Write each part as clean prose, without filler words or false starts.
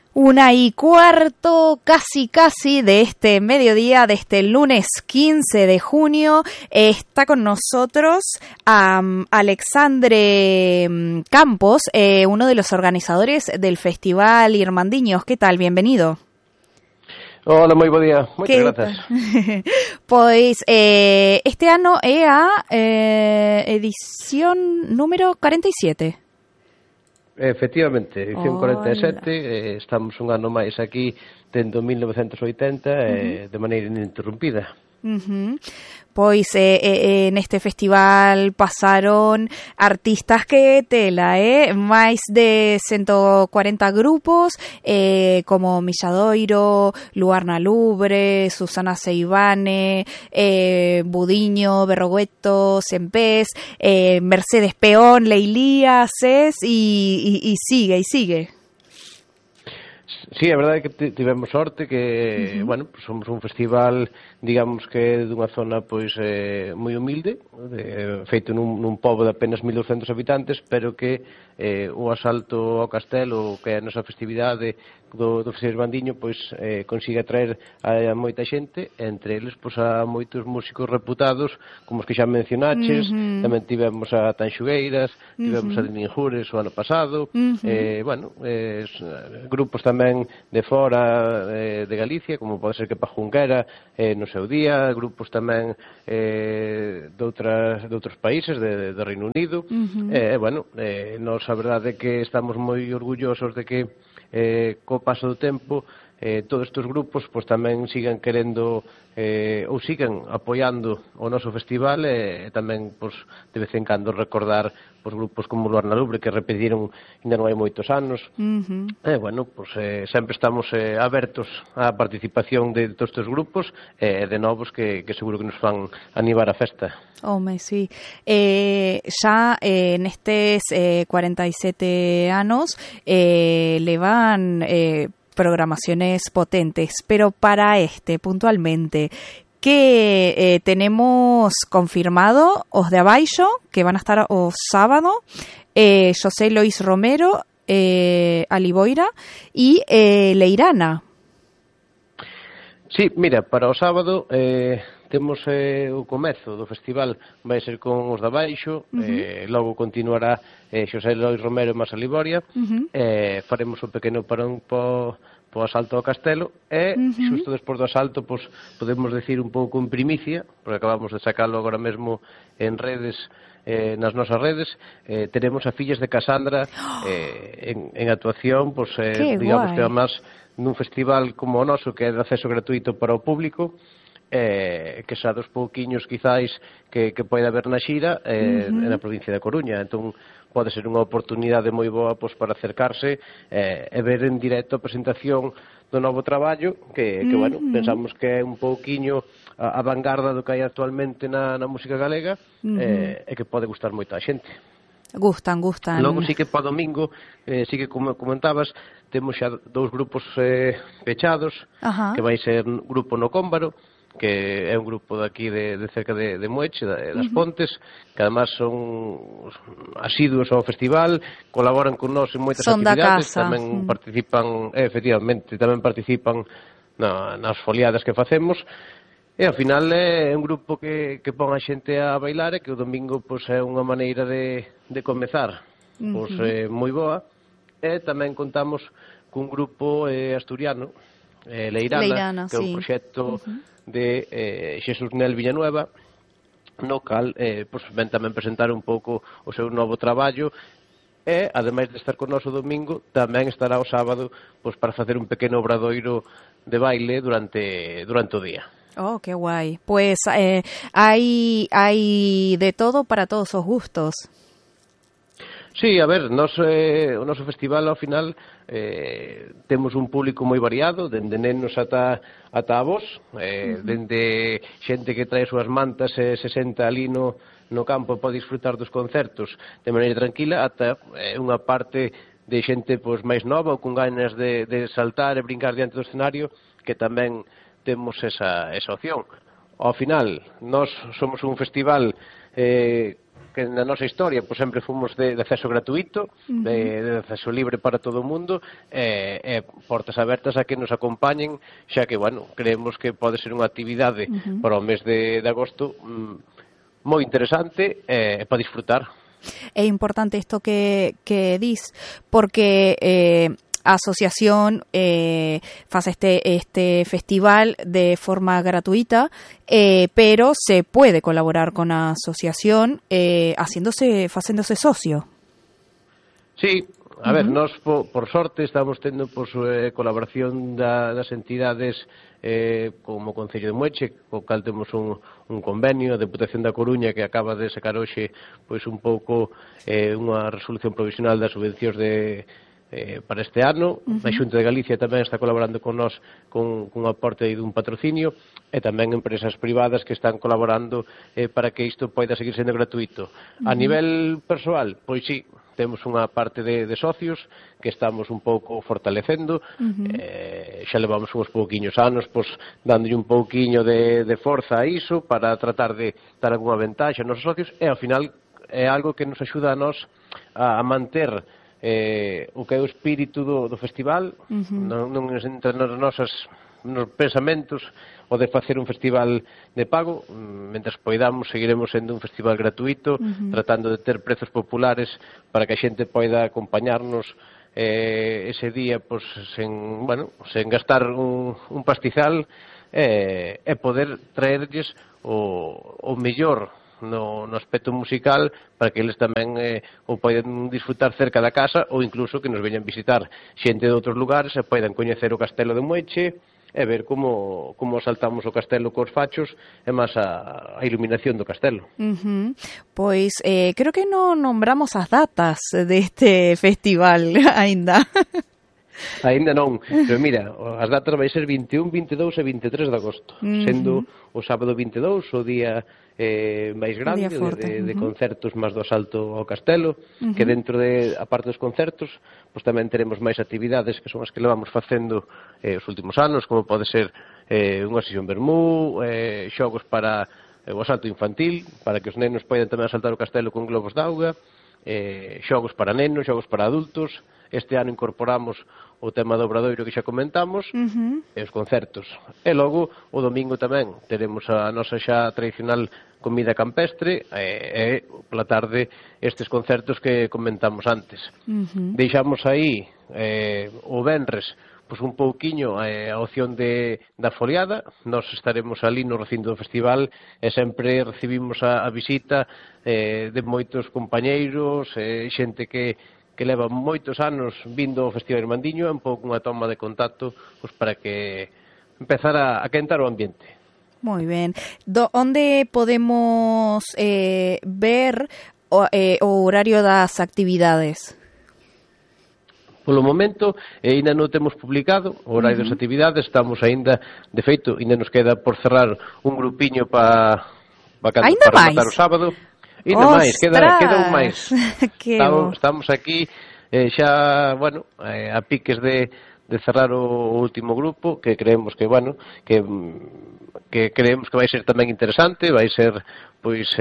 1:15, casi de este mediodía, de este lunes 15 de junio, está con nosotros Alexandre Campos, uno de los organizadores del Festival Irmandiños. ¿Qué tal? Bienvenido. Hola, moi bo día. Moitas grazas. Pois este ano é a edición número 47. Efectivamente, edición 47, estamos un ano máis aquí dende 1980 de maneira ininterrumpida. Pois neste festival pasaron artistas que tela, máis de 140 grupos, como Milladoiro, Luarna Lubre, Susana Seivane, Budiño, Berrogueto, Sempés, Mercedes Peón, Leilía, Cés e sigue. Sí, a verdade é que tivemos sorte que, bueno, pues somos un festival, digamos que dunha zona pois moi humilde, feito nun pobo de apenas 1200 habitantes, pero que o asalto ao castelo, que é a nosa festividade do Festival Irmandiño, pois consigue atraer a moita xente, entre eles pois a moitos músicos reputados, como os que xa mencionaches, tamén tivemos a Tanxugueiras, tivemos a Ninjures o ano pasado, bueno, grupos tamén de fora de Galicia, como pode ser que Pajunquera no seu día, grupos tamén de outros países, de Reino Unido, bueno, nos a verdade é que estamos moi orgullosos de que co paso do tempo todos estes grupos pois tamén sigan querendo ou sigan apoiando o noso festival e tamén pois de vez en cando recordar pois grupos como Luarna Lubre que repetiron ainda non hai moitos anos. Bueno, pois sempre estamos abertos á participación de todos estes grupos e de novos que seguro que nos van animar a festa. Home, sí. Xa nestes 47 anos levan programaciones potentes, pero para puntualmente, que tenemos confirmado os de abaixo, que van a estar o sábado, José Lois Romero, Aliboira e Leirana. Sí, mira, para o sábado temos o comezo do festival vai ser con os de abaixo, logo continuará Xosé Lois Romero e Mas Aliboria, faremos un pequeno parón po asalto ao castelo e xusto despois do asalto pois, podemos decir un pouco en primicia, porque acabamos de sacalo agora mesmo en redes, nas nosas redes, teremos a Fillas de Casandra en actuación, pois, digamos que además nun festival como o noso que é de acceso gratuito para o público, que xa dos pouquiños quizáis que pode haber na xira na provincia da Coruña, entón pode ser unha oportunidade moi boa pois, para acercarse e ver en directo a presentación do novo traballo que bueno, pensamos que é un pouquiño a vanguarda do que hai actualmente na música galega e que pode gustar moito a xente. Gustan. Logo sí que para domingo, sí que como comentabas, temos xa dous grupos pechados, que vai ser Grupo No Cómbaro, que é un grupo daqui de cerca de Moeche, das Pontes, que además son asiduos ao festival, colaboran con nós en moitas actividades, tamén participan, efectivamente, tamén participan nas foliadas que facemos, e ao final é un grupo que pon a xente a bailar e que o domingo pois, é unha maneira de comezar pois, moi boa, e tamén contamos cun grupo asturiano, Leirana, que é un proxecto de Xesús Nel Villanueva, no cal pois, ven tamén presentar un pouco o seu novo traballo e, ademais de estar con nós o domingo, tamén estará o sábado pois, para facer un pequeno obradoiro de baile durante o día. Oh, qué guay. Pues hay de todo para todos os gustos. Sí, a ver, o noso festival ao final temos un público moi variado, dende nenos ata avós, dende xente que trae as súas mantas e se senta ali no campo para disfrutar dos concertos de maneira tranquila, ata unha parte de xente pois, máis nova ou con ganas de saltar e brincar diante do escenario, que tamén temos esa opción. Ao final, nós somos un festival que que na nosa historia pois sempre fomos de acceso gratuito, de acceso libre para todo o mundo, e portas abertas a que nos acompañen, xa que, bueno, creemos que pode ser unha actividade para o mes de agosto moi interesante para disfrutar. É importante isto que dis, porque a asociación hace este festival de forma gratuita, pero se puede colaborar con la asociación haciéndose socio. Sí, a ver, nós por sorte estamos tendo colaboración das entidades como o Concello de Moeche, co cal temos un convenio, a Deputación da Coruña que acaba de sacar hoxe pois un pouco unha resolución provisional das subvencións para este ano. A Xunta de Galicia tamén está colaborando con nós con un aporte dun patrocinio, e tamén empresas privadas que están colaborando para que isto poida seguir sendo gratuito. A nivel persoal, pois sí, temos unha parte de socios que estamos un pouco fortalecendo, xa levamos uns pouquiños anos pois dándolle un pouquiño de forza a iso para tratar de dar algunha ventaxa aos nosos socios, e ao final é algo que nos axuda a nós a manter o que é o espírito do festival, non entre nos pensamentos o de facer un festival de pago. Mentras poidamos seguiremos sendo un festival gratuito, tratando de ter prezos populares para que a xente poida acompañarnos ese día pois, sen gastar un pastizal, e poder traerlles o mellor no aspecto musical para que eles tamén o poden disfrutar cerca da casa, ou incluso que nos veñan visitar xente de outros lugares e poden coñecer o Castelo de Moeche e ver como saltamos o castelo cos fachos e máis a iluminación do castelo. Pois creo que non nombramos as datas deste festival aínda. Aínda non, pero mira, as datas vai ser 21, 22 e 23 de agosto, sendo o sábado 22 o día máis grande de concertos máis do asalto ao castelo, que dentro a parte dos concertos pois tamén teremos máis actividades que son as que levamos facendo os últimos anos, como pode ser unha sesión vermú, xogos para o asalto infantil, para que os nenos poidan tamén asaltar o castelo con globos de auga, xogos para nenos, xogos para adultos. Este ano incorporamos o tema do obradoiro que xa comentamos, e os concertos. E logo, o domingo tamén, teremos a nosa xa tradicional comida campestre, e pola tarde estes concertos que comentamos antes. Deixamos aí o venres pois un pouquiño a opción da foliada. Nós estaremos ali no recinto do festival e sempre recibimos a visita de moitos compañeiros, xente que leva moitos anos vindo ao Festival Irmandiño, é un pouco unha toma de contacto pois para que empezar a quentar o ambiente. Moi ben. Onde podemos ver o horario das actividades? Polo momento, ainda non temos publicado o horario das actividades, estamos ainda, de feito, ainda nos queda por cerrar un grupiño para rematar o sábado. Ainda máis, queda un máis. Estamos aquí xa, a piques de cerrar o último grupo, que creemos que creemos que vai ser tamén interesante, vai ser, pois,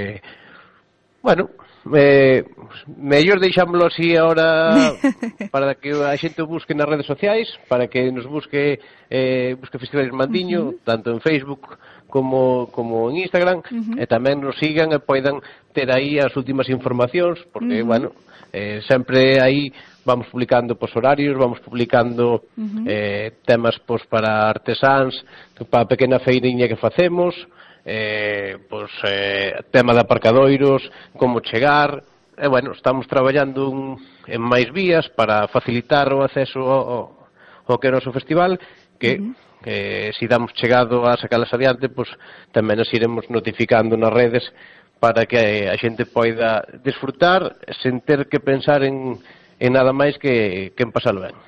mellor deixámoslo así agora para que a xente o busque nas redes sociais, para que nos busque Festival Irmandiño, tanto en Facebook como en Instagram, e tamén nos sigan e poidan ter aí as últimas informacións, porque, sempre aí vamos publicando horarios, vamos publicando temas para artesáns, para a pequena feiriña que facemos, tema de aparcadoiros, como chegar, estamos traballando en máis vías para facilitar o acceso ao que é o noso festival, que se damos chegado a sacalas adiante, tamén as iremos notificando nas redes para que a xente poida disfrutar sen ter que pensar en nada máis que en pasalo ben.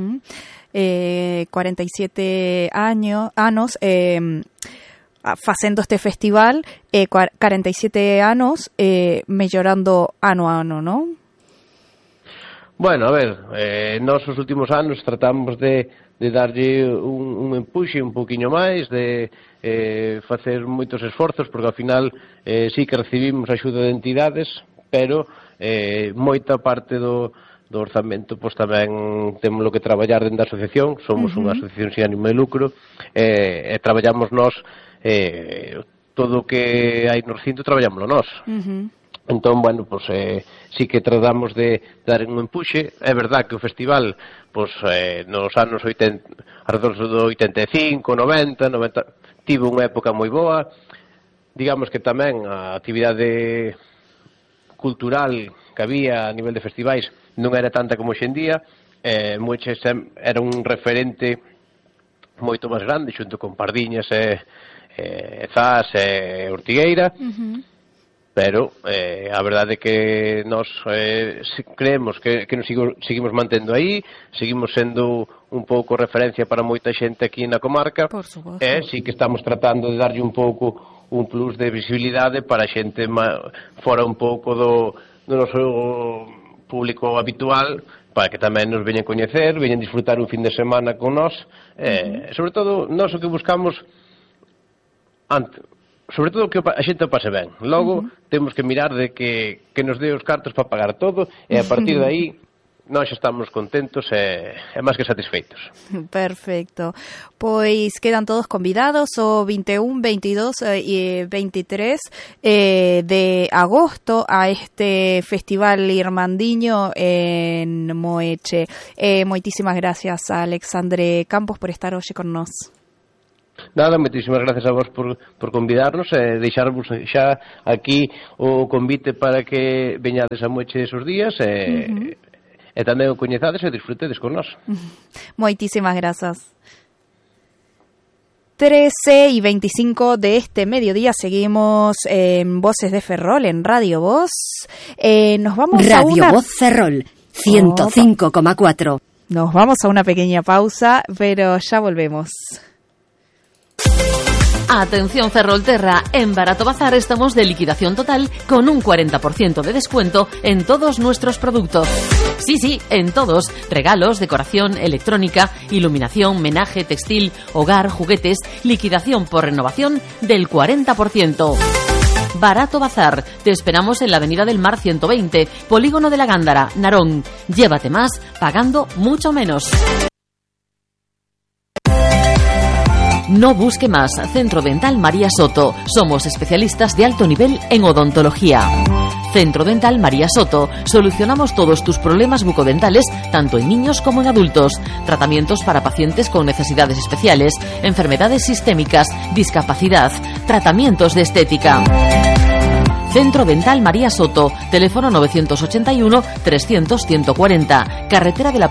47 anos facendo este festival, 47 anos mellorando ano a ano, non? Bueno, a ver, nós os últimos anos tratamos de darlle un empuxe un poquinho máis, de facer moitos esforzos, porque ao final sí que recibimos axuda de entidades, pero moita parte do orzamento pois tamén temos que traballar dentro da asociación. Somos unha asociación sin ánimo de lucro, e traballamos nós todo o que hai no recinto, traballámoslo nós. Entón, bueno, pois sí que tratamos de dar un empuxe. É verdad que o festival, pois nos anos 80, alrededor do 85, 90, tivo unha época moi boa. Digamos que tamén a actividade cultural que había a nivel de festivais non era tanta como hoxe en día. Moiches era un referente moito máis grande, xunto con Pardiñas e Zas e Ortigueira. Pero a verdade é que nós creemos que nos seguimos mantendo aí, seguimos sendo un pouco referencia para moita xente aquí na comarca, e sí que estamos tratando de darlle un pouco un plus de visibilidade para a xente fora un pouco do noso público habitual, para que tamén nos veñan coñecer, veñan disfrutar un fin de semana con nós. Sobre todo, nós o que buscamos sobre todo que a xente pase ben. Logo, temos que mirar de que nos dé os cartos para pagar todo, e a partir de aí nós estamos contentos e máis que satisfeitos. Perfecto. Pois quedan todos convidados o 21, 22 e 23 de agosto a este Festival Irmandiño en Moeche. Moitísimas gracias a Alexandre Campos por estar hoxe con nós. Nada, moitísimas gracias a vos por convidarnos e deixarvos xa aquí o convite para que veñades a Moeche esos días e tamén o coñezades e disfrutedes con nós. Moitísimas grazas. 13:25 de este mediodía seguimos en Voces de Ferrol, en Radio Voz. Nos vamos Radio Voz Ferrol, 105,4. Nos vamos a una pequeña pausa, pero ya volvemos. Atención Ferrolterra, en Barato Bazar estamos de liquidación total con un 40% de descuento en todos nuestros productos. Sí, en todos. Regalos, decoración, electrónica, iluminación, menaje, textil, hogar, juguetes, liquidación por renovación del 40%. Barato Bazar. Te esperamos en la Avenida del Mar 120, Polígono de la Gándara, Narón. Llévate más pagando mucho menos. No busque más. Centro Dental María Soto. Somos especialistas de alto nivel en odontología. Centro Dental María Soto. Solucionamos todos tus problemas bucodentales, tanto en niños como en adultos. Tratamientos para pacientes con necesidades especiales, enfermedades sistémicas, discapacidad, tratamientos de estética. Centro Dental María Soto. Teléfono 981 300 140. Carretera de la